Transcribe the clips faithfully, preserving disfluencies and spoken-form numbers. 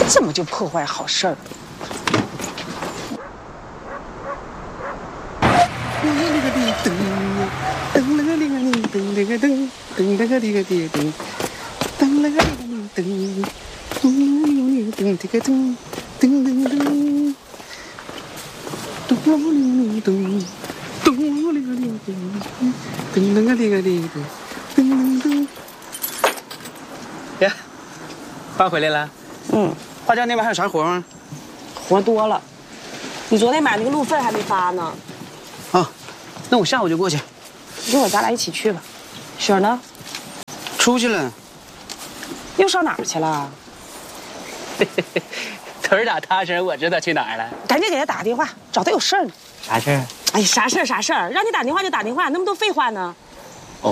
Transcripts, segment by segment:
怎么就破坏好事儿？ 呀，爸回来了。 嗯， 花家那边还有啥活吗？ 活多了。你昨天买那个路费还没发呢。 啊，那我下午就过去。 一会儿咱俩一起去吧。雪儿呢？ 出去了。 又上哪儿去了？ 腿儿打踏实，我知道去哪儿了。 赶紧给他打个电话，找他有事儿呢。 啥事儿？ 哎呀，啥事儿啥事儿，让你打电话就打电话，那么多废话呢？ 哦。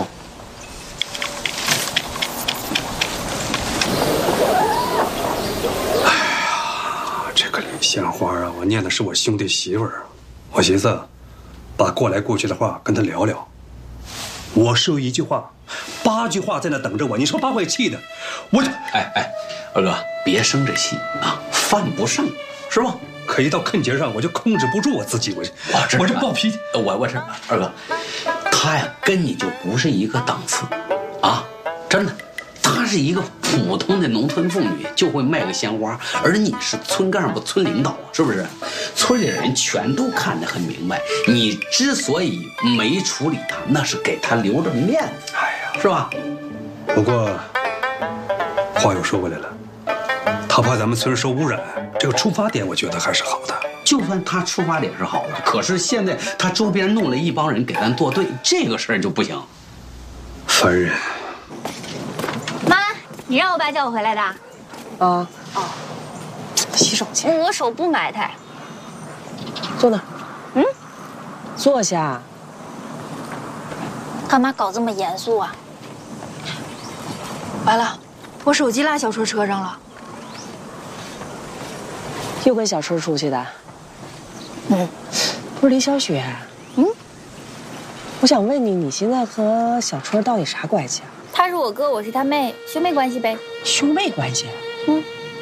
哎呀，这个李鲜花啊，我念的是我兄弟媳妇儿，我寻思，把过来过去的话跟他聊聊。我说一句话，八句话在那等着我，你说把我气的，我就哎哎，二哥别生这气啊，犯不上，是吧？ 可一到坑节上，我就控制不住我自己，我就我我就暴脾气。 我我是二哥，他呀跟你就不是一个档次，啊，真的，她是一个普通的农村妇女，就会卖个鲜花，而你是村干部、村领导啊，是不是？村里人全都看得很明白，你之所以没处理她，那是给她留着面子，哎呀，是吧？ 不过话又说回来了，他怕咱们村受污染，这个出发点我觉得还是好的。 就算他出发点是好的，可是现在他周边弄了一帮人给咱作对，这个事儿就不行。 烦人。 妈，你让我爸叫我回来的。啊哦，洗手去。 我手不埋汰。 坐那儿。嗯，坐下。 干嘛搞这么严肃啊？完了，我手机落小春车上了。 又跟小春出去的？嗯，不是李小雪。嗯，我想问你，你现在和小春到底啥关系啊？ 他是我哥，我是他妹，兄妹关系呗。 兄妹关系？ 嗯。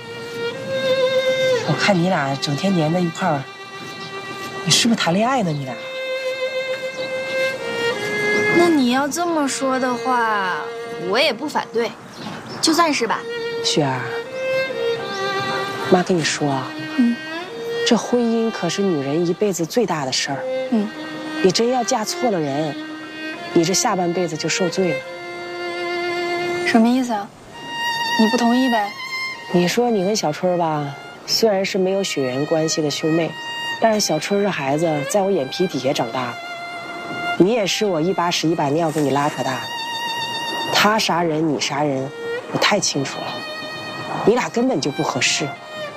我看你俩整天黏在一块儿，你是不是谈恋爱呢？你俩？ 那你要这么说的话，我也不反对，就算是吧。 雪儿，妈跟你说啊，嗯，这婚姻可是女人一辈子最大的事儿。嗯，你真要嫁错了人，你这下半辈子就受罪了。 什么意思啊？你不同意呗？ 你说你跟小春吧，虽然是没有血缘关系的兄妹，但是小春这孩子在我眼皮底下长大的，你也是我一把屎一把尿给你拉扯大的。他啥人你啥人，我太清楚了。你俩根本就不合适。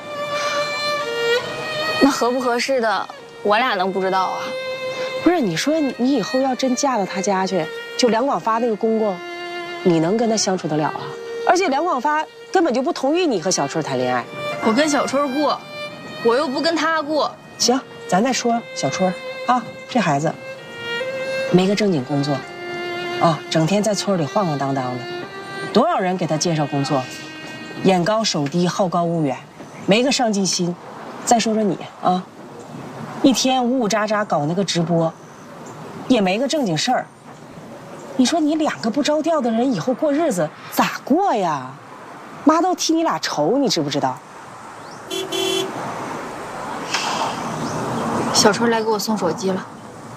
那合不合适的，我俩能不知道啊？ 不是，你说你以后要真嫁到他家去，就梁广发那个公公，你能跟他相处得了啊？而且梁广发根本就不同意你和小春谈恋爱。 我跟小春过，我又不跟他过。 行，咱再说小春啊，这孩子没个正经工作，啊，整天在村里晃晃荡荡的，多少人给他介绍工作，眼高手低，好高骛远，没个上进心。再说说你啊，一天呜呜喳喳搞那个直播，也没个正经事儿。你说你两个不着调的人，以后过日子咋过呀？妈都替你俩愁，你知不知道？ 小春来给我送手机了。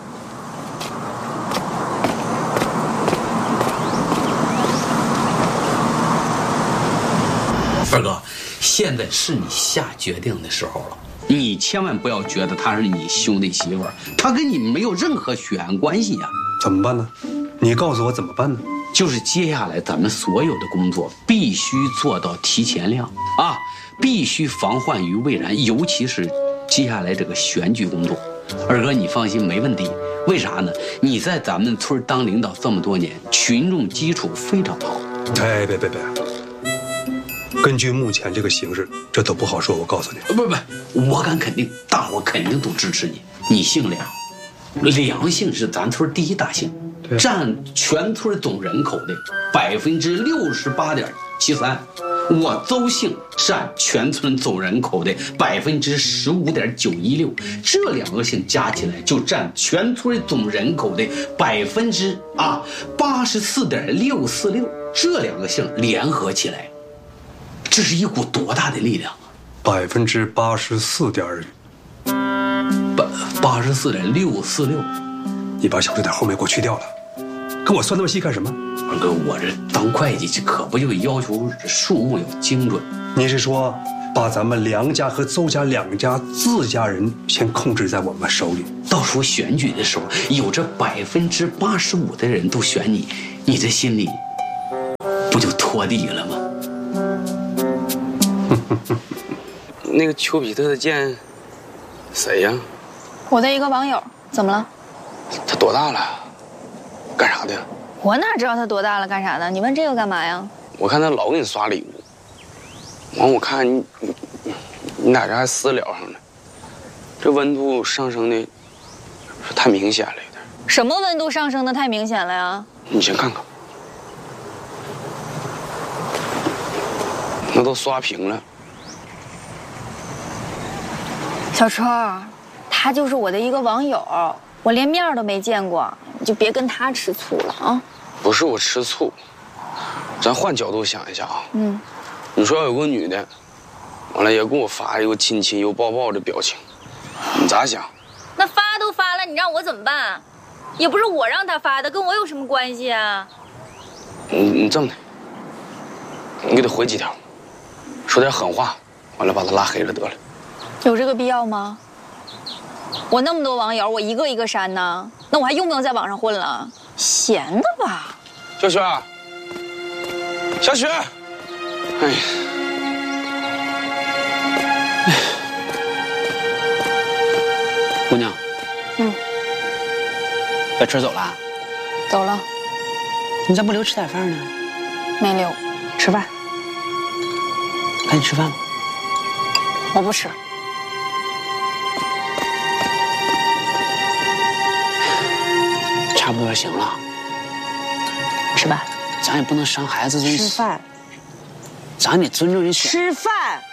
二哥，现在是你下决定的时候了，你千万不要觉得他是你兄弟媳妇儿，他跟你没有任何血缘关系呀。 怎么办呢？你告诉我怎么办呢？ 就是接下来咱们所有的工作必须做到提前量啊，必须防患于未然，尤其是接下来这个选举工作。二哥，你放心，没问题。为啥呢？你在咱们村当领导这么多年，群众基础非常好。 哎，别别别！根据目前这个形势，这都不好说。我告诉你， 不不，我敢肯定，大伙肯定都支持你。你姓梁，梁姓是咱村第一大姓，占全村总人口的百分之六十八点七三。 我邹姓占全村总人口的百分之十五点九一六，这两个姓加起来就占全村总人口的百分之啊八十四点六四六。这两个姓联合起来，这是一股多大的力量啊！ 百分之八十四点八八十四点六四六。 你把小数点后面给我去掉了，跟我算那么细干什么？ 二哥，我这当会计，这可不就要求数目要精准？ 你是说把咱们梁家和邹家两家自家人先控制在我们手里， 到时候选举的时候，有这百分之八十五的人都选你，你这心里不就拖地了吗？ 那个丘比特的箭，谁呀？ 我的一个网友，怎么了？ 他多大了？干啥的？ 我哪知道他多大了，干啥的？你问这个干嘛呀？ 我看他老给你刷礼物，完我看你你你俩这还私聊上了，这温度上升的太明显了，有点。 什么温度上升的太明显了呀？ 你先看看，那都刷屏了。 小川，他就是我的一个网友，我连面都没见过，你就别跟他吃醋了啊！ 不是我吃醋，咱换角度想一下啊。 嗯， 你说要有个女的，完了也给我发一个亲亲又抱抱的表情，你咋想？ 那发都发了，你让我怎么办？也不是我让他发的，跟我有什么关系啊？ 你你这么的，你给他回几条，说点狠话，完了把他拉黑了得了。 有这个必要吗？我那么多网友，我一个一个删呢，那我还用不用在网上混了？闲的吧。 小雪，小雪，哎呀，姑娘， 嗯， 把车走了？ 走了。 你咋不留吃点饭呢？ 没留。 吃饭，赶紧吃饭吧。 我不吃。 差不多行了， 吃饭。 咱也不能伤孩子这。 吃饭。 咱得尊重人选。 吃饭。